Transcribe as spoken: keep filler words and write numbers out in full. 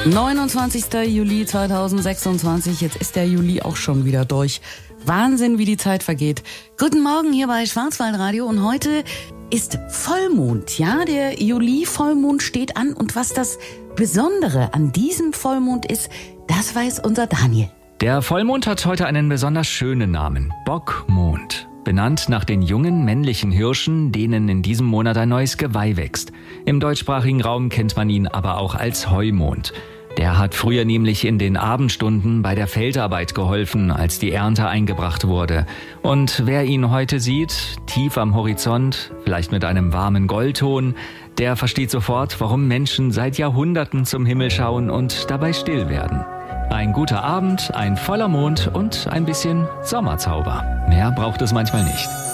neunundzwanzigster Juli zweitausendsechsundzwanzig, jetzt ist der Juli auch schon wieder durch. Wahnsinn, wie die Zeit vergeht. Guten Morgen hier bei Schwarzwaldradio und heute ist Vollmond, ja, der Juli-Vollmond steht an und was das Besondere an diesem Vollmond ist, das weiß unser Daniel. Der Vollmond hat heute einen besonders schönen Namen, Bockmond. Benannt nach den jungen männlichen Hirschen, denen in diesem Monat ein neues Geweih wächst. Im deutschsprachigen Raum kennt man ihn aber auch als Heumond. Der hat früher nämlich in den Abendstunden bei der Feldarbeit geholfen, als die Ernte eingebracht wurde. Und wer ihn heute sieht, tief am Horizont, vielleicht mit einem warmen Goldton, der versteht sofort, warum Menschen seit Jahrhunderten zum Himmel schauen und dabei still werden. Ein guter Abend, ein voller Mond und ein bisschen Sommerzauber. Mehr braucht es manchmal nicht.